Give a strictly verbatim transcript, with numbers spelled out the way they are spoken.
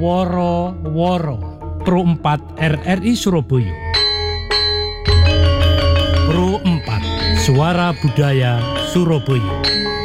woro-woro Pro empat R R I Surabaya. Pro empat Suara Budaya Surabaya.